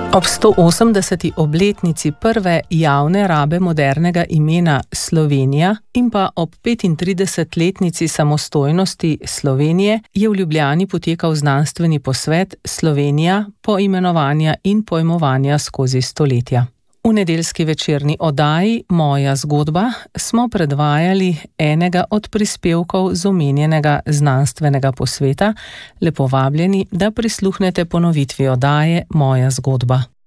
Ob 180. obletnici prve javne rabe modernega imena Slovenija in pa ob 35-letnici samostojnosti Slovenije je v Ljubljani potekal znanstveni posvet Slovenija poimenovanja in pojmovanja skozi stoletja. V nedeljski večerni oddaji Moja zgodba smo predvajali enega od prispevkov z omenjenega znanstvenega posveta. Lepo vabljeni, da prisluhnete ponovitvi oddaje Moja zgodba.